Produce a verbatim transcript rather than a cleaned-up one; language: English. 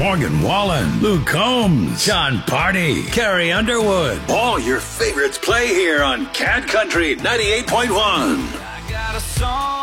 Morgan Wallen, Luke Combs, John Party, Carrie Underwood. All your favorites play here on Cat Country ninety-eight point one. I got a song